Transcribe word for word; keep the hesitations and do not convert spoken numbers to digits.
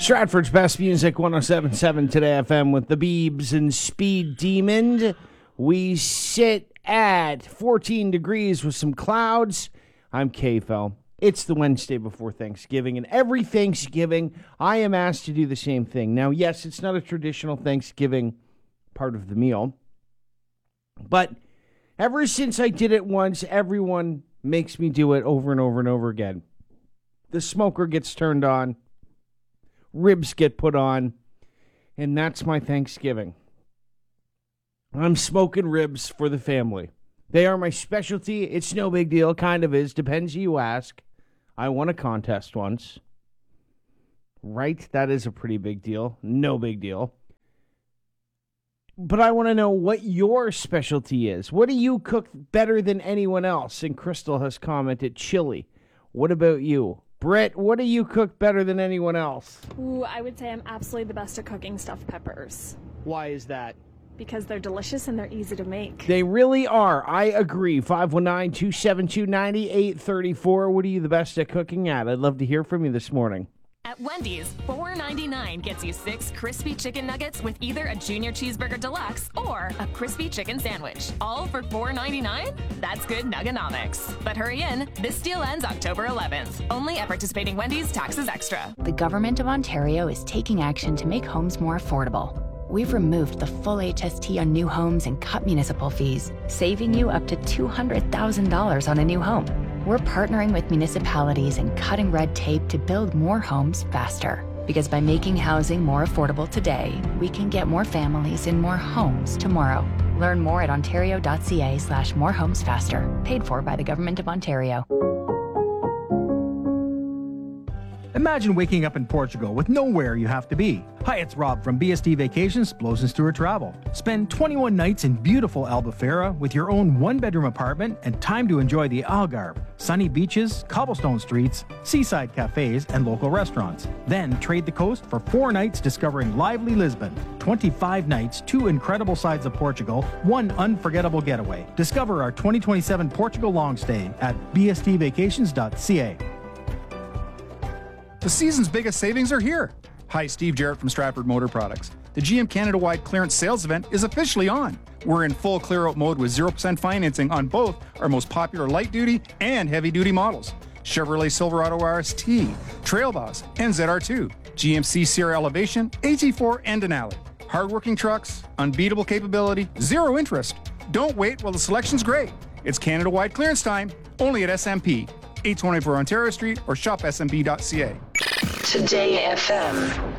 Stratford's best music, one oh seven point seven Today F M with the Beebs and Speed Demon. We sit at fourteen degrees with some clouds. I'm K-Fel. It's the Wednesday before Thanksgiving, and every Thanksgiving, I am asked to do the same thing. Now, yes, it's not a traditional Thanksgiving part of the meal, but ever since I did it once, everyone makes me do it over and over and over again. The smoker gets turned on, ribs get put on, and that's my Thanksgiving. I'm smoking ribs for the family. They are my specialty. It's no big deal. Kind of is. Depends who you ask. I won a contest once. Right? That is a pretty big deal. No big deal. But I want to know what your specialty is. What do you cook better than anyone else? And Crystal has commented chili. What about you? Britt, what do you cook better than anyone else? Ooh, I would say I'm absolutely the best at cooking stuffed peppers. Why is that? Because they're delicious and they're easy to make. They really are. I agree. five one nine, two seven two, nine eight three four. What are you the best at cooking at? I'd love to hear from you this morning. At Wendy's, four ninety-nine gets you six crispy chicken nuggets with either a Junior Cheeseburger Deluxe or a crispy chicken sandwich. All for four ninety-nine? That's good nuggonomics. But hurry in. This deal ends October eleventh. Only at participating Wendy's, taxes extra. The Government of Ontario is taking action to make homes more affordable. We've removed the full H S T on new homes and cut municipal fees, saving you up to two hundred thousand dollars on a new home. We're partnering with municipalities and cutting red tape to build more homes faster. Because by making housing more affordable today, we can get more families in more homes tomorrow. Learn more at ontario.ca slash more homes faster. Paid for by the Government of Ontario. Imagine waking up in Portugal with nowhere you have to be. Hi, it's Rob from B S T Vacations, Blows and Stewart Travel. Spend twenty-one nights in beautiful Albufeira with your own one-bedroom apartment and time to enjoy the Algarve, sunny beaches, cobblestone streets, seaside cafes, and local restaurants. Then trade the coast for four nights discovering lively Lisbon. twenty-five nights, two incredible sides of Portugal, one unforgettable getaway. Discover our twenty twenty-seven Portugal long stay at b s t vacations dot c a. The season's biggest savings are here. Hi, Steve Jarrett from Stratford Motor Products. The G M Canada-wide clearance sales event is officially on. We're in full clear-out mode with zero percent financing on both our most popular light-duty and heavy-duty models. Chevrolet Silverado R S T, Trail Boss, and Z R two. G M C Sierra Elevation, A T four, and Denali. Hardworking trucks, unbeatable capability, zero interest. Don't wait while the selection's great. It's Canada-wide clearance time, only at S M P. eight twenty-four Ontario Street or shop s m p dot c a. Today F M.